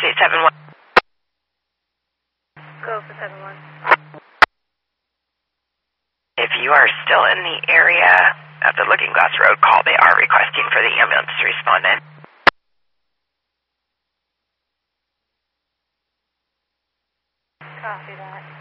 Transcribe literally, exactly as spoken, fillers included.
eight seven one. Go for seven one. If you are still in the area of the Looking Glass Road call, they are requesting for the ambulance to respond in. Copy that.